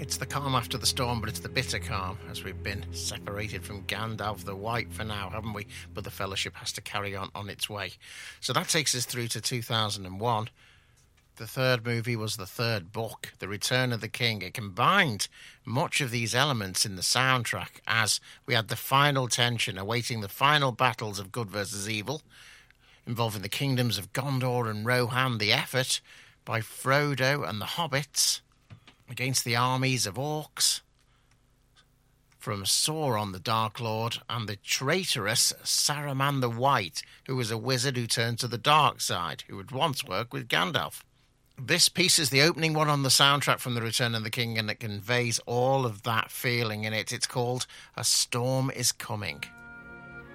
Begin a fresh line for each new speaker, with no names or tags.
It's the calm after the storm, but it's the bitter calm, as we've been separated from Gandalf the White for now, haven't we? But the Fellowship has to carry on its way. So that takes us through to 2001. The third movie was the third book, The Return of the King. It combined much of these elements in the soundtrack as we had the final tension awaiting the final battles of good versus evil, involving the kingdoms of Gondor and Rohan, the effort by Frodo and the hobbits against the armies of orcs from Sauron the Dark Lord and the traitorous Saruman the White, who was a wizard who turned to the dark side, who had once worked with Gandalf. This piece is the opening one on the soundtrack from The Return of the King, and it conveys all of that feeling in it. It's called A Storm Is Coming.